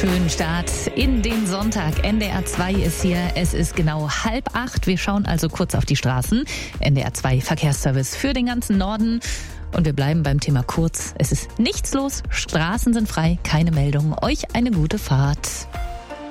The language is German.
schönen Start in den Sonntag. NDR 2 ist hier. Es ist genau 7:30. Wir schauen also kurz auf die Straßen. NDR 2 Verkehrsservice für den ganzen Norden. Und wir bleiben beim Thema kurz. Es ist nichts los. Straßen sind frei. Keine Meldungen. Euch eine gute Fahrt.